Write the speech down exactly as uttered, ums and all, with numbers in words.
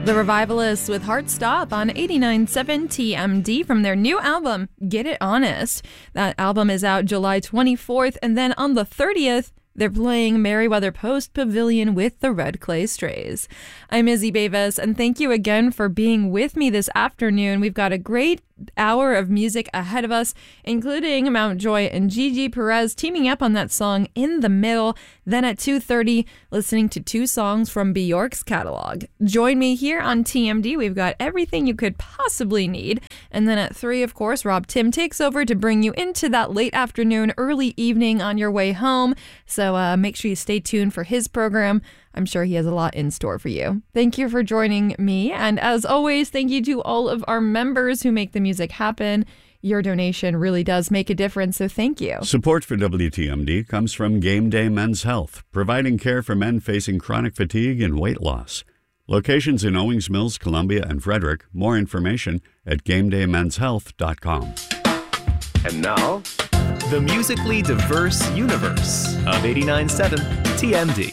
The Revivalists with Heart Stop on eighty-nine point seven T M D from their new album, Get It Honest. That album is out July twenty-fourth, and then on the thirtieth, they're playing Merriweather Post Pavilion with the Red Clay Strays. I'm Izzy Bevis, and thank you again for being with me this afternoon. We've got a great hour of music ahead of us, including Mount Joy and Gigi Perez teaming up on that song In the Middle. Then at two thirty, listening to two songs from Bjork's catalog. Join me here on T M D. We've got everything you could possibly need. And then at three, of course, Rob Tim takes over to bring you into that late afternoon, early evening on your way home. So uh, make sure you stay tuned for his program. I'm sure he has a lot in store for you. Thank you for joining me. And as always, thank you to all of our members who make the music happen. Your donation really does make a difference, so thank you. Support for W T M D comes from Game Day Men's Health, providing care for men facing chronic fatigue and weight loss. Locations in Owings Mills, Columbia, and Frederick. More information at game day men's health dot com. And now, the musically diverse universe of eighty-nine point seven T M D.